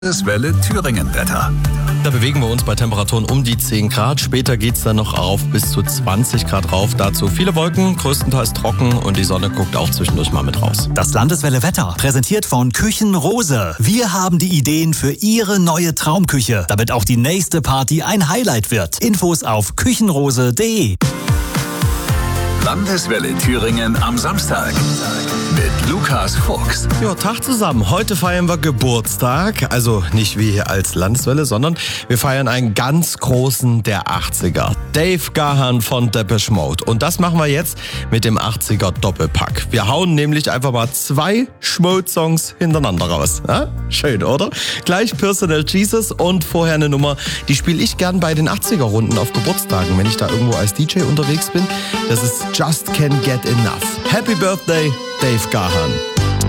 Landeswelle Thüringen-Wetter. Da bewegen wir uns bei Temperaturen um die 10 Grad. Später geht es dann noch auf bis zu 20 Grad rauf. Dazu viele Wolken, größtenteils trocken und die Sonne guckt auch zwischendurch mal mit raus. Das Landeswelle Wetter, präsentiert von Küchenrose. Wir haben die Ideen für Ihre neue Traumküche, damit auch die nächste Party ein Highlight wird. Infos auf küchenrose.de. Landeswelle Thüringen am Samstag mit Lukas Fuchs. Ja, Tag zusammen. Heute feiern wir Geburtstag. Also nicht wie hier als Landeswelle, sondern wir feiern einen ganz großen der 80er. Dave Gahan von Depeche Mode. Und das machen wir jetzt mit dem 80er Doppelpack. Wir hauen nämlich einfach mal 2 Schmode-Songs hintereinander raus. Ja? Schön, oder? Gleich Personal Jesus und vorher eine Nummer, die spiele ich gern bei den 80er-Runden auf Geburtstagen, wenn ich da irgendwo als DJ unterwegs bin. Das ist Just Can't Get Enough. Happy Birthday, Dave Gahan.